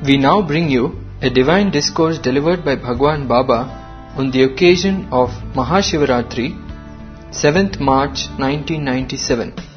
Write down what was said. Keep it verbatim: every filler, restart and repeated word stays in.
We now bring you a divine discourse delivered by Bhagwan Baba on the occasion of Mahashivaratri, seventh March nineteen ninety-seven.